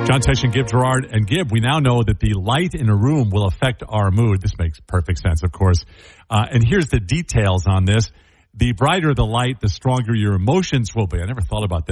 John Tesh, Gib Gerard, and Gib, we now know that the light in a room will affect our mood. This makes perfect sense, of course. And here's the details on this. The brighter the light, the stronger your emotions will be. I never thought about that.